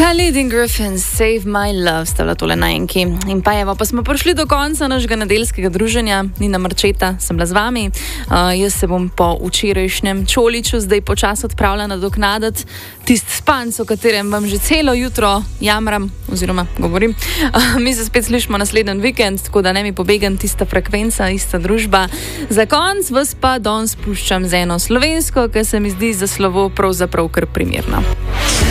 Khalid in Griffin, Save My Love, sta bila tole najenki. In pa evo, pa smo prišli do konca našega nedeljskega druženja. Nina Marčeta sem bila z vami. Jaz se bom po včerajšnjem čoliču zdaj počasi odpravila nadoknaditi tisti spanc, o katerem vam že celo jutro jamram oziroma govorim. Mi se spet slišimo naslednji vikend, tako da ne mi pobegam tista frekvenca, ista družba. Za konc vas pa danes spuščam z eno slovensko, ki se mi zdi za slovo pravzaprav kar primerno.